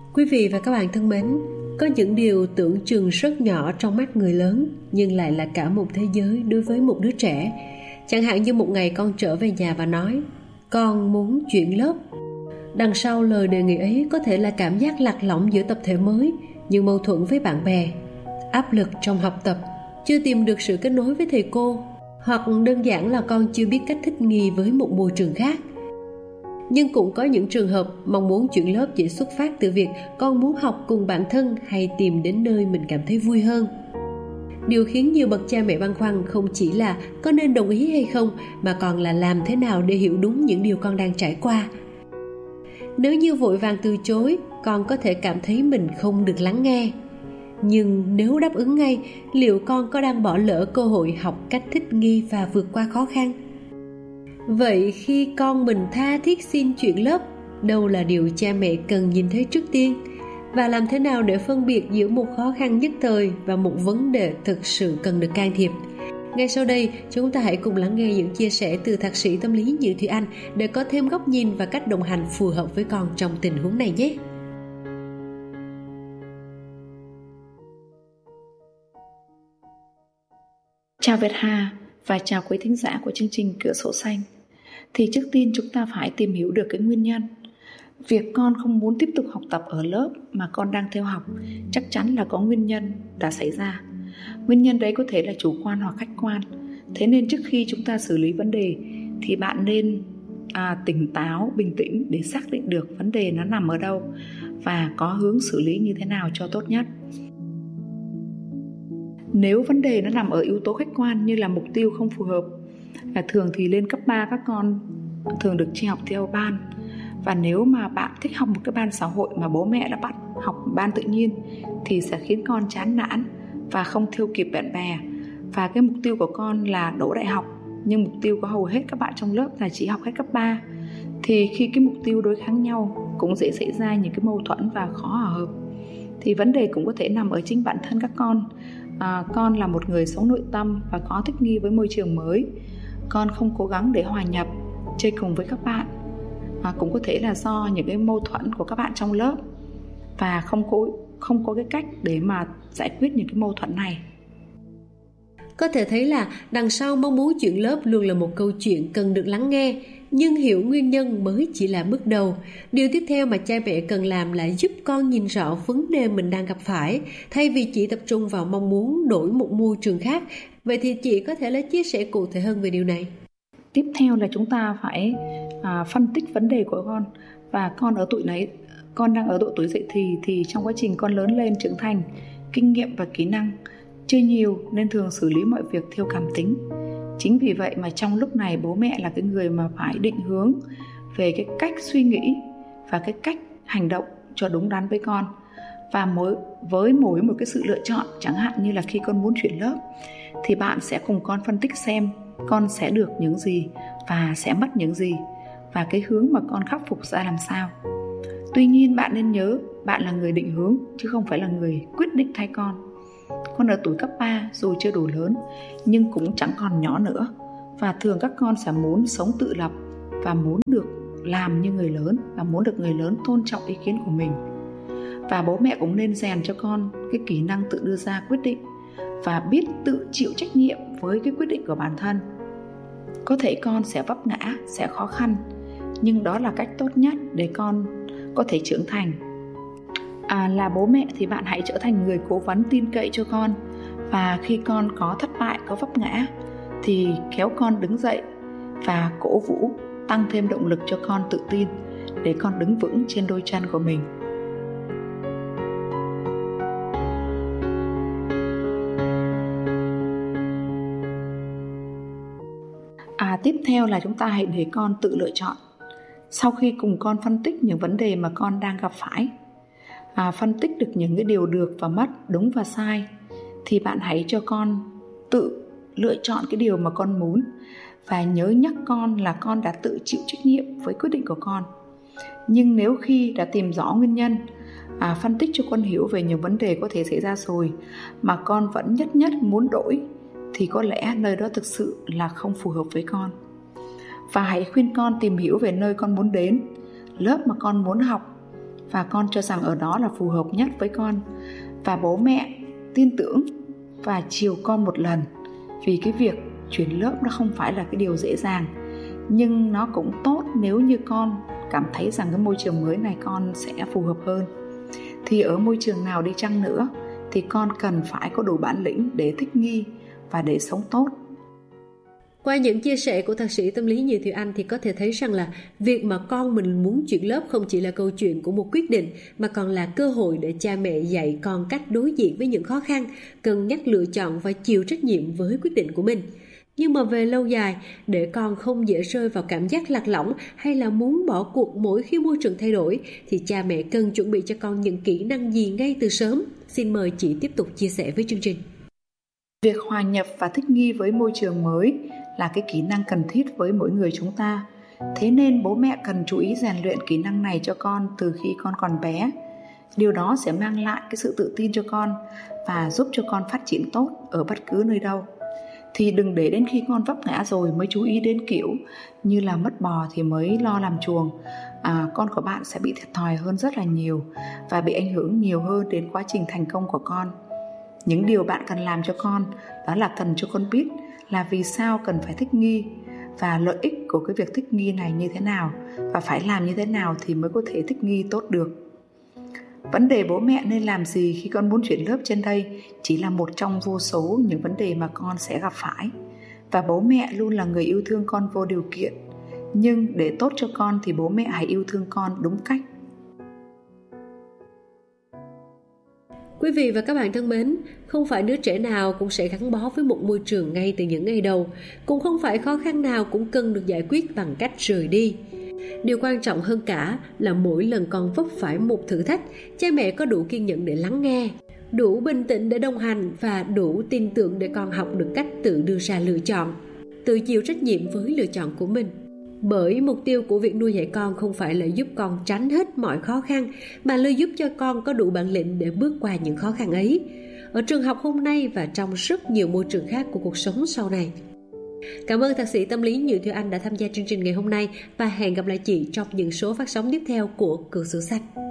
Quý vị và các bạn thân mến, có những điều tưởng chừng rất nhỏ trong mắt người lớn nhưng lại là cả một thế giới đối với một đứa trẻ. Chẳng hạn như một ngày con trở về nhà và nói con muốn chuyển lớp. Đằng sau lời đề nghị ấy có thể là cảm giác lạc lõng giữa tập thể mới nhưng mâu thuẫn với bạn bè, áp lực trong học tập, chưa tìm được sự kết nối với thầy cô, hoặc đơn giản là con chưa biết cách thích nghi với một môi trường khác. Nhưng cũng có những trường hợp mong muốn chuyển lớp chỉ xuất phát từ việc con muốn học cùng bạn thân hay tìm đến nơi mình cảm thấy vui hơn. Điều khiến nhiều bậc cha mẹ băn khoăn không chỉ là có nên đồng ý hay không, mà còn là làm thế nào để hiểu đúng những điều con đang trải qua. Nếu như vội vàng từ chối, con có thể cảm thấy mình không được lắng nghe. Nhưng nếu đáp ứng ngay, liệu con có đang bỏ lỡ cơ hội học cách thích nghi và vượt qua khó khăn? Vậy khi con mình tha thiết xin chuyển lớp, đâu là điều cha mẹ cần nhìn thấy trước tiên? Và làm thế nào để phân biệt giữa một khó khăn nhất thời và một vấn đề thực sự cần được can thiệp? Ngay sau đây, chúng ta hãy cùng lắng nghe những chia sẻ từ thạc sĩ tâm lý Nhữ Thủy Anh để có thêm góc nhìn và cách đồng hành phù hợp với con trong tình huống này nhé. Chào Việt Hà và chào quý thính giả của chương trình Cửa Sổ Xanh. Thì trước tiên chúng ta phải tìm hiểu được cái nguyên nhân. Việc con không muốn tiếp tục học tập ở lớp mà con đang theo học chắc chắn là có nguyên nhân đã xảy ra. Nguyên nhân đấy có thể là chủ quan hoặc khách quan. Thế nên trước khi chúng ta xử lý vấn đề thì bạn nên tỉnh táo, bình tĩnh để xác định được vấn đề nó nằm ở đâu và có hướng xử lý như thế nào cho tốt nhất. Nếu vấn đề nó nằm ở yếu tố khách quan như là mục tiêu không phù hợp, thường thì lên cấp 3 các con thường được chia học theo ban. Và nếu mà bạn thích học một cái ban xã hội mà bố mẹ đã bắt học ban tự nhiên thì sẽ khiến con chán nản và không theo kịp bạn bè. Và cái mục tiêu của con là đỗ đại học, nhưng mục tiêu của hầu hết các bạn trong lớp là chỉ học hết cấp 3. Thì khi cái mục tiêu đối kháng nhau cũng dễ xảy ra những cái mâu thuẫn và khó hòa hợp. Thì vấn đề cũng có thể nằm ở chính bản thân các con. Con là một người sống nội tâm và có thích nghi với môi trường mới. Con không cố gắng để hòa nhập, chơi cùng với các bạn. Cũng có thể là do những cái mâu thuẫn của các bạn trong lớp và không có cái cách để mà giải quyết những cái mâu thuẫn này. Có thể thấy là đằng sau mong muốn chuyển lớp luôn là một câu chuyện cần được lắng nghe, nhưng hiểu nguyên nhân mới chỉ là bước đầu. Điều tiếp theo mà cha mẹ cần làm là giúp con nhìn rõ vấn đề mình đang gặp phải, thay vì chỉ tập trung vào mong muốn đổi một môi trường khác. Vậy thì chị có thể chia sẻ cụ thể hơn về điều này. Tiếp theo là chúng ta phải phân tích vấn đề của con. Và con ở tuổi này, con đang ở độ tuổi dậy thì trong quá trình con lớn lên trưởng thành, kinh nghiệm và kỹ năng chưa nhiều nên thường xử lý mọi việc theo cảm tính. Chính vì vậy mà trong lúc này bố mẹ là cái người mà phải định hướng về cái cách suy nghĩ và cái cách hành động cho đúng đắn với con. Và với mỗi một cái sự lựa chọn, chẳng hạn như là khi con muốn chuyển lớp thì bạn sẽ cùng con phân tích xem con sẽ được những gì và sẽ mất những gì, và cái hướng mà con khắc phục ra làm sao. Tuy nhiên bạn nên nhớ, bạn là người định hướng chứ không phải là người quyết định thay con. Con ở tuổi cấp 3 dù chưa đủ lớn nhưng cũng chẳng còn nhỏ nữa, và thường các con sẽ muốn sống tự lập và muốn được làm như người lớn và muốn được người lớn tôn trọng ý kiến của mình. Và bố mẹ cũng nên rèn cho con cái kỹ năng tự đưa ra quyết định và biết tự chịu trách nhiệm với cái quyết định của bản thân. Có thể con sẽ vấp ngã, sẽ khó khăn, nhưng đó là cách tốt nhất để con có thể trưởng thành. Là bố mẹ thì bạn hãy trở thành người cố vấn tin cậy cho con. Và khi con có thất bại, có vấp ngã thì kéo con đứng dậy và cổ vũ, tăng thêm động lực cho con tự tin để con đứng vững trên đôi chân của mình. Tiếp theo là chúng ta hãy để con tự lựa chọn. Sau khi cùng con phân tích những vấn đề mà con đang gặp phải, phân tích được những cái điều được và mất, đúng và sai, thì bạn hãy cho con tự lựa chọn cái điều mà con muốn. Và nhớ nhắc con là con đã tự chịu trách nhiệm với quyết định của con. Nhưng nếu khi đã tìm rõ nguyên nhân, phân tích cho con hiểu về những vấn đề có thể xảy ra rồi mà con vẫn nhất muốn đổi, thì có lẽ nơi đó thực sự là không phù hợp với con. Và hãy khuyên con tìm hiểu về nơi con muốn đến, lớp mà con muốn học, và con cho rằng ở đó là phù hợp nhất với con. Và bố mẹ tin tưởng và chiều con một lần, vì cái việc chuyển lớp nó không phải là cái điều dễ dàng, nhưng nó cũng tốt nếu như con cảm thấy rằng cái môi trường mới này con sẽ phù hợp hơn. Thì ở môi trường nào đi chăng nữa thì con cần phải có đủ bản lĩnh để thích nghi và để sống tốt. Qua những chia sẻ của thạc sĩ tâm lý Nhiều Thùy Anh thì có thể thấy rằng là việc mà con mình muốn chuyển lớp không chỉ là câu chuyện của một quyết định, mà còn là cơ hội để cha mẹ dạy con cách đối diện với những khó khăn, cân nhắc lựa chọn và chịu trách nhiệm với quyết định của mình. Nhưng mà về lâu dài, để con không dễ rơi vào cảm giác lạc lõng hay là muốn bỏ cuộc mỗi khi môi trường thay đổi, thì cha mẹ cần chuẩn bị cho con những kỹ năng gì ngay từ sớm? Xin mời chị tiếp tục chia sẻ với chương trình. Việc hòa nhập và thích nghi với môi trường mới là cái kỹ năng cần thiết với mỗi người chúng ta. Thế nên bố mẹ cần chú ý rèn luyện kỹ năng này cho con từ khi con còn bé. Điều đó sẽ mang lại cái sự tự tin cho con và giúp cho con phát triển tốt ở bất cứ nơi đâu. Thì đừng để đến khi con vấp ngã rồi mới chú ý đến kiểu như là mất bò thì mới lo làm chuồng. Con của bạn sẽ bị thiệt thòi hơn rất là nhiều và bị ảnh hưởng nhiều hơn đến quá trình thành công của con. Những điều bạn cần làm cho con đó là cần cho con biết là vì sao cần phải thích nghi và lợi ích của cái việc thích nghi này như thế nào và phải làm như thế nào thì mới có thể thích nghi tốt được. Vấn đề bố mẹ nên làm gì khi con muốn chuyển lớp trên đây chỉ là một trong vô số những vấn đề mà con sẽ gặp phải. Và bố mẹ luôn là người yêu thương con vô điều kiện. Nhưng để tốt cho con thì bố mẹ hãy yêu thương con đúng cách. Quý vị và các bạn thân mến, không phải đứa trẻ nào cũng sẽ gắn bó với một môi trường ngay từ những ngày đầu, cũng không phải khó khăn nào cũng cần được giải quyết bằng cách rời đi. Điều quan trọng hơn cả là mỗi lần con vấp phải một thử thách, cha mẹ có đủ kiên nhẫn để lắng nghe, đủ bình tĩnh để đồng hành và đủ tin tưởng để con học được cách tự đưa ra lựa chọn, tự chịu trách nhiệm với lựa chọn của mình. Bởi mục tiêu của việc nuôi dạy con không phải là giúp con tránh hết mọi khó khăn, mà là giúp cho con có đủ bản lĩnh để bước qua những khó khăn ấy, ở trường học hôm nay và trong rất nhiều môi trường khác của cuộc sống sau này. Cảm ơn thạc sĩ tâm lý Nhiều Thùy Anh đã tham gia chương trình ngày hôm nay và hẹn gặp lại chị trong những số phát sóng tiếp theo của Cựu Sử Sách.